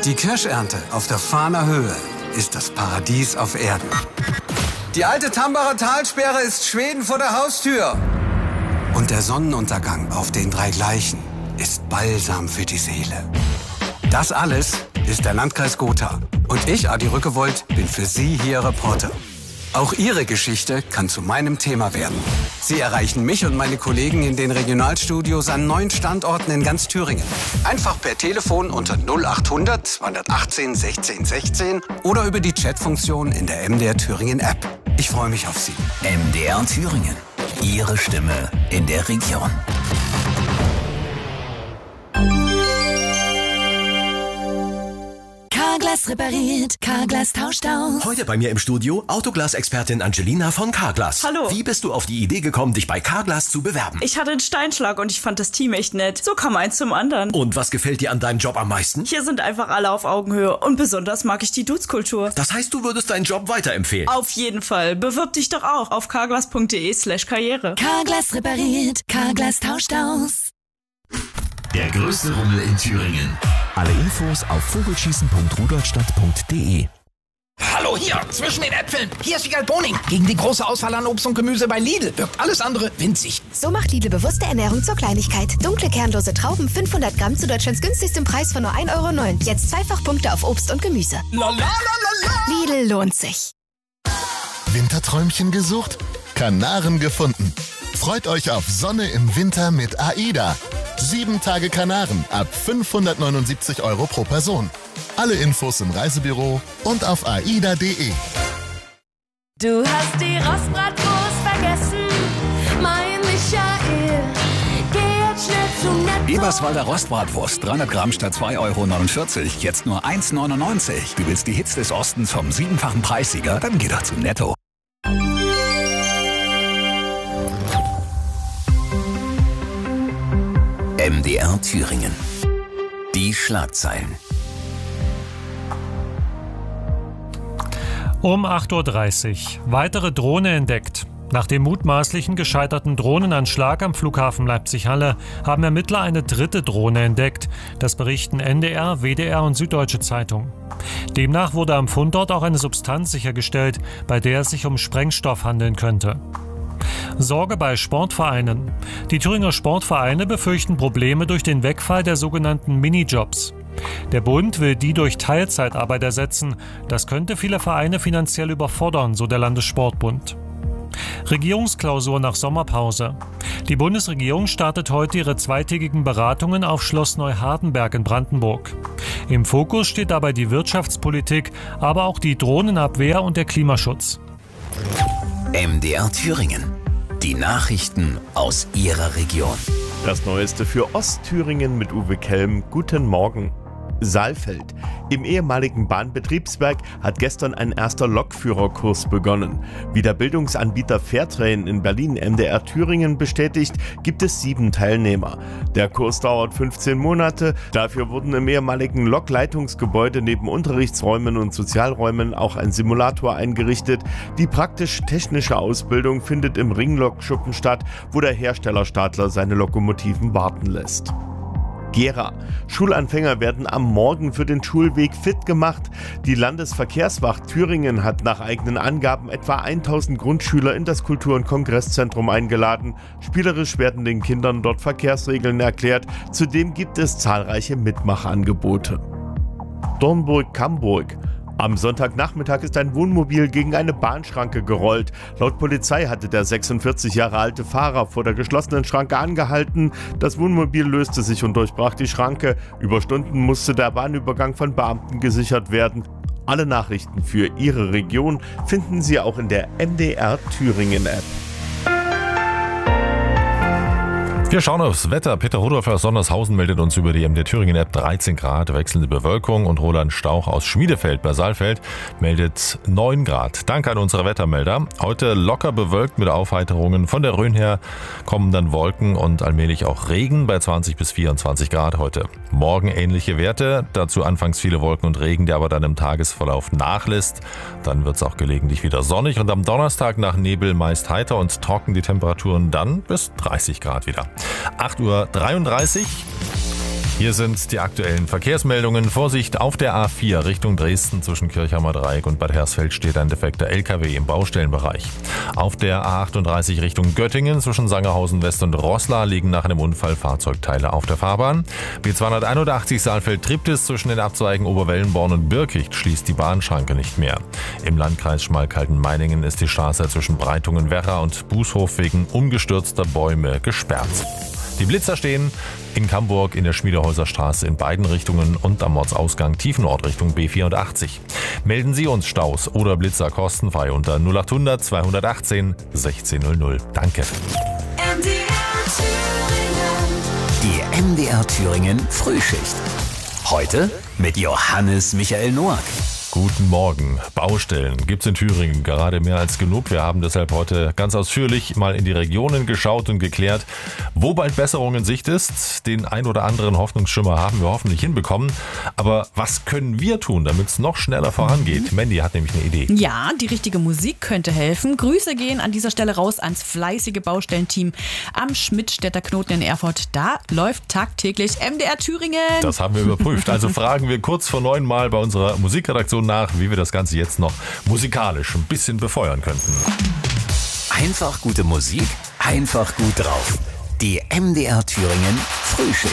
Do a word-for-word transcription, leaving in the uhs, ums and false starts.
Die Kirschernte auf der Fahner Höhe ist das Paradies auf Erden. Die alte Tambacher Talsperre ist Schweden vor der Haustür. Und der Sonnenuntergang auf den drei Gleichen ist Balsam für die Seele. Das alles ist der Landkreis Gotha. Und ich, Adi Rückewold, bin für Sie hier Reporter. Auch Ihre Geschichte kann zu meinem Thema werden. Sie erreichen mich und meine Kollegen in den Regionalstudios an neun Standorten in ganz Thüringen. Einfach per Telefon unter null achthundert zweihundertachtzehn sechzehn sechzehn oder über die Chatfunktion in der M D R Thüringen App. Ich freue mich auf Sie. M D R Thüringen. Ihre Stimme in der Region. Carglass repariert, Carglass tauscht aus. Heute bei mir im Studio Autoglas-Expertin Angelina von Carglass. Hallo. Wie bist du auf die Idee gekommen, dich bei Carglass zu bewerben? Ich hatte einen Steinschlag und ich fand das Team echt nett. So kam eins zum anderen. Und was gefällt dir an deinem Job am meisten? Hier sind einfach alle auf Augenhöhe und besonders mag ich die Dudes-Kultur. Das heißt, du würdest deinen Job weiterempfehlen? Auf jeden Fall. Bewirb dich doch auch auf carglass.de slash karriere. Carglass repariert, Carglass tauscht aus. Der größte Rummel in Thüringen. Alle Infos auf vogelschießen punkt rudolstadt punkt de. Hallo hier, zwischen den Äpfeln. Hier ist Wiegald Boning. Gegen die große Auswahl an Obst und Gemüse bei Lidl wirkt alles andere winzig. So macht Lidl bewusste Ernährung zur Kleinigkeit. Dunkle, kernlose Trauben, fünfhundert Gramm zu Deutschlands günstigstem Preis von nur ein Euro neun. Jetzt zweifach Punkte auf Obst und Gemüse. La, la, la, la, la. Lidl lohnt sich. Winterträumchen gesucht? Kanaren gefunden. Freut euch auf Sonne im Winter mit AIDA. Sieben Tage Kanaren ab fünfhundertneunundsiebzig Euro pro Person. Alle Infos im Reisebüro und auf aida punkt de. Du hast die Rostbratwurst vergessen, mein Michael. Geh jetzt schnell zum Netto. Eberswalder Rostbratwurst, dreihundert Gramm statt zwei Euro neunundvierzig. Jetzt nur eins neunundneunzig. Du willst die Hits des Ostens vom siebenfachen Preissieger? Dann geh doch zum Netto. M D R Thüringen. Die Schlagzeilen. Um acht Uhr dreißig. Weitere Drohne entdeckt. Nach dem mutmaßlichen gescheiterten Drohnenanschlag am Flughafen Leipzig-Halle haben Ermittler eine dritte Drohne entdeckt. Das berichten N D R, W D R und Süddeutsche Zeitung. Demnach wurde am Fundort auch eine Substanz sichergestellt, bei der es sich um Sprengstoff handeln könnte. Sorge bei Sportvereinen. Die Thüringer Sportvereine befürchten Probleme durch den Wegfall der sogenannten Minijobs. Der Bund will die durch Teilzeitarbeit ersetzen. Das könnte viele Vereine finanziell überfordern, so der Landessportbund. Regierungsklausur nach Sommerpause. Die Bundesregierung startet heute ihre zweitägigen Beratungen auf Schloss Neuhardenberg in Brandenburg. Im Fokus steht dabei die Wirtschaftspolitik, aber auch die Drohnenabwehr und der Klimaschutz. M D R Thüringen. Die Nachrichten aus Ihrer Region. Das Neueste für Ostthüringen mit Uwe Kelm. Guten Morgen. Saalfeld. Im ehemaligen Bahnbetriebswerk hat gestern ein erster Lokführerkurs begonnen. Wie der Bildungsanbieter Fairtrain in Berlin M D R Thüringen bestätigt, gibt es sieben Teilnehmer. Der Kurs dauert fünfzehn Monate. Dafür wurden im ehemaligen Lokleitungsgebäude neben Unterrichtsräumen und Sozialräumen auch ein Simulator eingerichtet. Die praktisch-technische Ausbildung findet im Ringlokschuppen statt, wo der Hersteller Stadler seine Lokomotiven warten lässt. Gera. Schulanfänger werden am Morgen für den Schulweg fit gemacht. Die Landesverkehrswacht Thüringen hat nach eigenen Angaben etwa tausend Grundschüler in das Kultur- und Kongresszentrum eingeladen. Spielerisch werden den Kindern dort Verkehrsregeln erklärt. Zudem gibt es zahlreiche Mitmachangebote. Dornburg-Camburg. Am Sonntagnachmittag ist ein Wohnmobil gegen eine Bahnschranke gerollt. Laut Polizei hatte der sechsundvierzig Jahre alte Fahrer vor der geschlossenen Schranke angehalten. Das Wohnmobil löste sich und durchbrach die Schranke. Über Stunden musste der Bahnübergang von Beamten gesichert werden. Alle Nachrichten für Ihre Region finden Sie auch in der M D R Thüringen App. Wir schauen aufs Wetter. Peter Rudolph aus Sondershausen meldet uns über die M D R Thüringen App dreizehn Grad, wechselnde Bewölkung, und Roland Stauch aus Schmiedefeld bei Saalfeld meldet neun Grad. Danke an unsere Wettermelder. Heute locker bewölkt mit Aufheiterungen. Von der Rhön her kommen dann Wolken und allmählich auch Regen bei zwanzig bis vierundzwanzig Grad heute. Morgen ähnliche Werte, dazu anfangs viele Wolken und Regen, der aber dann im Tagesverlauf nachlässt. Dann wird es auch gelegentlich wieder sonnig und am Donnerstag nach Nebel meist heiter und trocken, die Temperaturen dann bis dreißig Grad wieder. acht Uhr dreiunddreißig. Hier sind die aktuellen Verkehrsmeldungen. Vorsicht auf der A vier Richtung Dresden zwischen Kirchheimer Dreieck und Bad Hersfeld steht ein defekter L K W im Baustellenbereich. Auf der A achtunddreißig Richtung Göttingen zwischen Sangerhausen West und Roßla liegen nach einem Unfall Fahrzeugteile auf der Fahrbahn. B zweihunderteinundachtzig Saalfeld-Triptis zwischen den Abzweigen Oberwellenborn und Birkicht schließt die Bahnschranke nicht mehr. Im Landkreis Schmalkalden-Meiningen ist die Straße zwischen Breitungen-Werra und Bußhof wegen umgestürzter Bäume gesperrt. Die Blitzer stehen in Camburg in der Schmiedehäuser Straße in beiden Richtungen und am Ortsausgang Tiefenort Richtung B vierundachtzig. Melden Sie uns Staus oder Blitzer kostenfrei unter null achthundert zweihundertachtzehn sechzehnhundert. Danke. Die M D R Thüringen Frühschicht. Heute mit Johannes Michael Noack. Guten Morgen. Baustellen gibt's in Thüringen gerade mehr als genug. Wir haben deshalb heute ganz ausführlich mal in die Regionen geschaut und geklärt, wo bald Besserung in Sicht ist. Den ein oder anderen Hoffnungsschimmer haben wir hoffentlich hinbekommen. Aber was können wir tun, damit es noch schneller vorangeht? Mandy hat nämlich eine Idee. Ja, die richtige Musik könnte helfen. Grüße gehen an dieser Stelle raus ans fleißige Baustellenteam am Schmidtstädter Knoten in Erfurt. Da läuft tagtäglich M D R Thüringen. Das haben wir überprüft. Also fragen wir kurz vor neun mal bei unserer Musikredaktion nach, wie wir das Ganze jetzt noch musikalisch ein bisschen befeuern könnten. Einfach gute Musik, einfach gut drauf. Die M D R Thüringen Frühschicht.